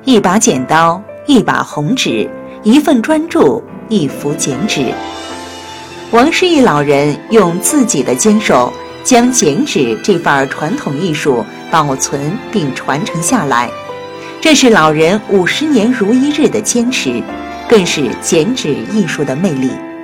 一把剪刀，一把红纸，一份专注，一幅剪纸。王师义老人用自己的坚守，将剪纸这份传统艺术保存并传承下来，这是老人50年如一日的坚持，更是剪纸艺术的魅力。